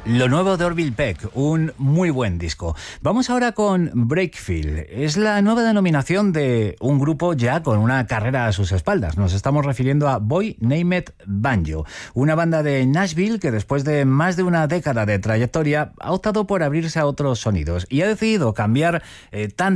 Lo nuevo de Orville Peck, un muy buen disco. Vamos ahora con Breakfield. Es la nueva denominación de un grupo ya con una carrera a sus espaldas. Nos estamos refiriendo a Boy Named Banjo, una banda de Nashville que después de más de una década de trayectoria ha optado por abrirse a otros sonidos y ha decidido cambiar tan